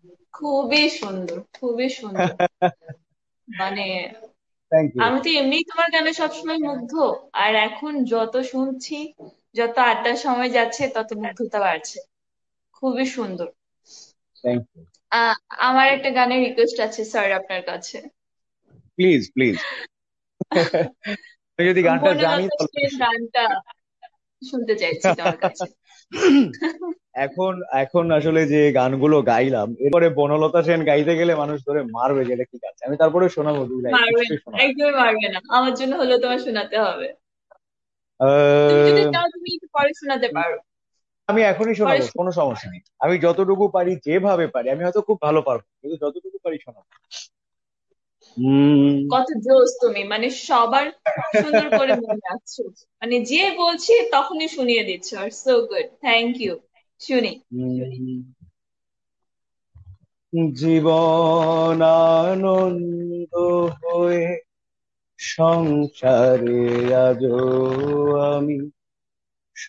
খুবই সুন্দর, খুবই সুন্দর। মানে থ্যাংক ইউ। আমি তো এমনিই তোমার গানে সবসময় মুগ্ধ, আর এখন যত শুনছি, যত আড্ডার সময় যাচ্ছে, তত মুগ্ধতা বাড়ছে। খুবই সুন্দর। Thank you. আহ আমার একটা গানের রিকোয়েস্ট আছে স্যার আপনার কাছে। Please please. আমি যদি গানটা জানি বনলতা তাহলে সেন অবশ্যই। গানটা শুনতে চাইছি তোমার কাছে। এখন এখন আসলে যে গানগুলো গাইলাম, এরপরে বনলতা সেন গাইতে গেলে মানুষ ধরে মারবে যে এটা কি গাচ্ছে। আমি তারপরে শোনাবো, দুই লাইন মারবে না, নিশ্চয়ই শোনাবো। একদমই মারবে না, আমার জন্য হলেও তোমার শোনাতে হবে। তুমি যদি আহ, চাও তুমি একটু পরে শোনাতে পারো। আমি এখনই পরে শোনাবো, কোনো সমস্যা নেই। আমি যতটুকু পারি, যেভাবে পারি, আমি হয়তো খুব ভালো পারবো কিন্তু যতটুকু পারি শোনাবো। হম। কত জোস তুমি, মানে সবার সুন্দর করে মনে রাখছো। মানে যে বলছি তখনই শুনিয়ে দিচ্ছ, আর সো গুড, থ্যাংক ইউ। শুনি। জীবন আনন্দ হয়ে সংসারে আজো আমি